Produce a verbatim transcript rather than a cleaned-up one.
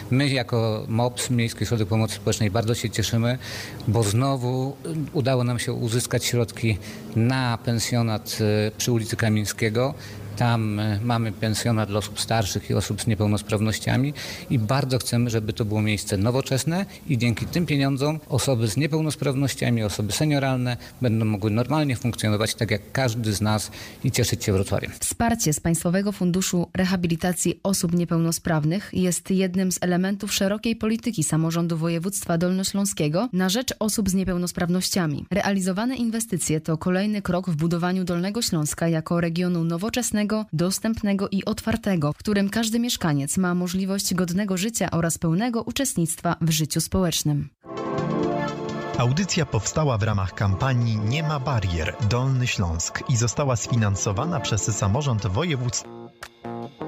My jako MOPS, Miejski Ośrodek Pomocy Społecznej, bardzo się cieszymy, bo znowu udało nam się uzyskać środki na pensjonat przy ulicy Kamińskiego. Tam mamy pensjonat dla osób starszych i osób z niepełnosprawnościami i bardzo chcemy, żeby to było miejsce nowoczesne i dzięki tym pieniądzom osoby z niepełnosprawnościami, osoby senioralne będą mogły normalnie funkcjonować tak jak każdy z nas i cieszyć się Wrocławiem. Wsparcie z Państwowego Funduszu Rehabilitacji Osób Niepełnosprawnych jest jednym z elementów szerokiej polityki samorządu województwa dolnośląskiego na rzecz osób z niepełnosprawnościami. Realizowane inwestycje to kolejny krok w budowaniu Dolnego Śląska jako regionu nowoczesnego, dostępnego i otwartego, w którym każdy mieszkaniec ma możliwość godnego życia oraz pełnego uczestnictwa w życiu społecznym. Audycja powstała w ramach kampanii Nie ma barier Dolny Śląsk i została sfinansowana przez samorząd województwa.